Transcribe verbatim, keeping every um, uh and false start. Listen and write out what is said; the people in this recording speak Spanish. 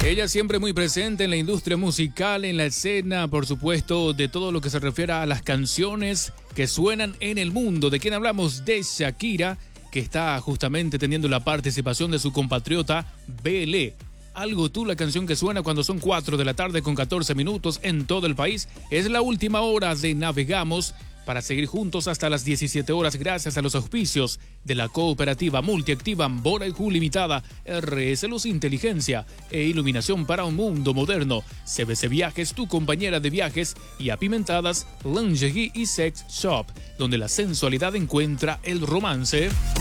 Ella siempre muy presente en la industria musical, en la escena, por supuesto, de todo lo que se refiere a las canciones que suenan en el mundo. ¿De quién hablamos? De Shakira, que está justamente teniendo la participación de su compatriota Belé. Algo tú, la canción que suena cuando son cuatro de la tarde con catorce minutos en todo el país. Es la última hora de Navegamos para seguir juntos hasta las diecisiete horas gracias a los auspicios de la cooperativa multiactiva Ambora y Q Limitada, R S Luz Inteligencia e Iluminación para un Mundo Moderno, C B C Viajes, tu compañera de viajes, y Apimentadas, Lingerie y Sex Shop, donde la sensualidad encuentra el romance.